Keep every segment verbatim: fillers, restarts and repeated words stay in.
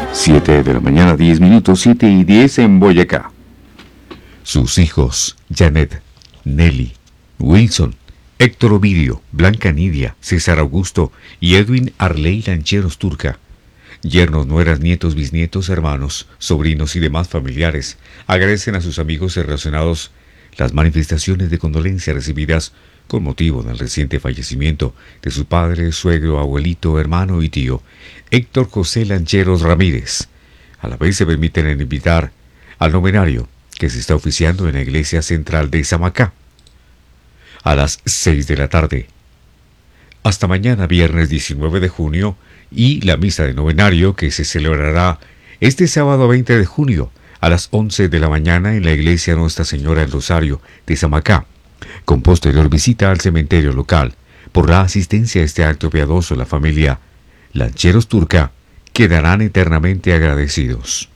Siete de la mañana, diez minutos, siete y diez en Boyacá. Sus hijos, Janet, Nelly, Wilson, Héctor Ovidio, Blanca Nidia, César Augusto y Edwin Arley Lancheros Turca. Yernos, nueras, nietos, bisnietos, hermanos, sobrinos y demás familiares agradecen a sus amigos y relacionados las manifestaciones de condolencia recibidas con motivo del reciente fallecimiento de su padre, suegro, abuelito, hermano y tío, Héctor José Lancheros Ramírez. A la vez se permiten invitar al novenario que se está oficiando en la iglesia central de Samacá a las seis de la tarde. Hasta mañana, viernes diecinueve de junio, y la misa de novenario que se celebrará este sábado veinte de junio a las once de la mañana en la iglesia Nuestra Señora del Rosario de Samacá, con posterior visita al cementerio local. Por la asistencia a este acto piadoso, la familia Lancheros Turca quedarán eternamente agradecidos.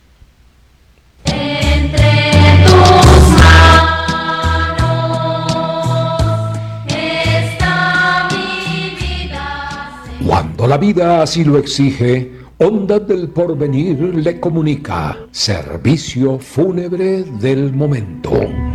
Entre tus manos está mi vida. Cuando la vida así lo exige, Ondas del Porvenir le comunica servicio fúnebre del momento.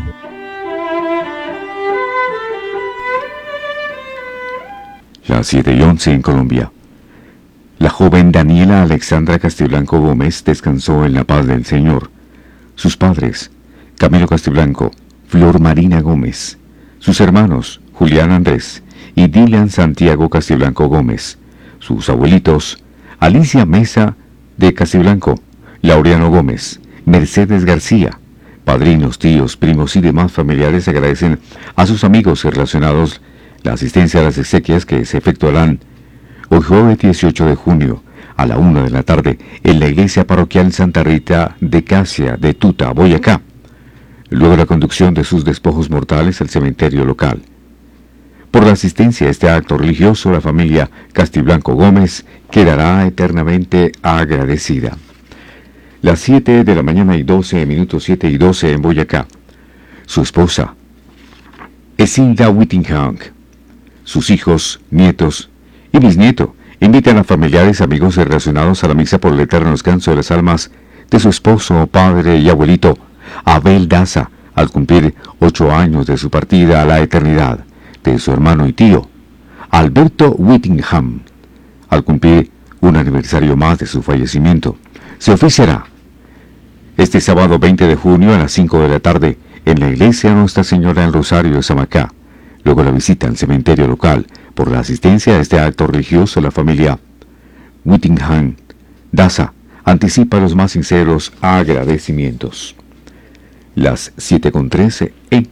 Las siete y once en Colombia. La joven Daniela Alexandra Castiblanco Gómez descansó en la paz del Señor. Sus padres, Camilo Castiblanco, Flor Marina Gómez. Sus hermanos, Julián Andrés y Dylan Santiago Castiblanco Gómez. Sus abuelitos, Alicia Mesa de Castiblanco, Laureano Gómez, Mercedes García. Padrinos, tíos, primos y demás familiares agradecen a sus amigos y relacionados la asistencia a las exequias que se efectuarán hoy jueves dieciocho de junio a la una de la tarde en la iglesia parroquial Santa Rita de Casia de Tuta, Boyacá. Luego la conducción de sus despojos mortales al cementerio local. Por la asistencia a este acto religioso, la familia Castiblanco Gómez quedará eternamente agradecida. Las siete de la mañana y doce minutos, siete y doce en Boyacá. Su esposa, Esilda Whittingham, sus hijos, nietos y bisnieto invitan a familiares, amigos y relacionados a la misa por el eterno descanso de las almas de su esposo, padre y abuelito, Abel Daza, al cumplir ocho años de su partida a la eternidad, de su hermano y tío, Alberto Whittingham, al cumplir un aniversario más de su fallecimiento. Se oficiará este sábado veinte de junio a las cinco de la tarde en la iglesia Nuestra Señora del Rosario de Samacá. Luego la visita al cementerio local. Por la asistencia a este acto religioso, la familia Whittingham Daza anticipa los más sinceros agradecimientos. Las siete con trece en